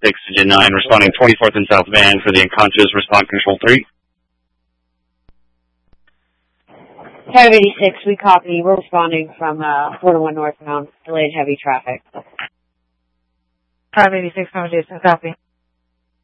Digit 9, responding 24th and South Van for the unconscious, respond control 3. 586, we copy. We're responding from 401 northbound, delayed heavy traffic. 586, Jason, copy.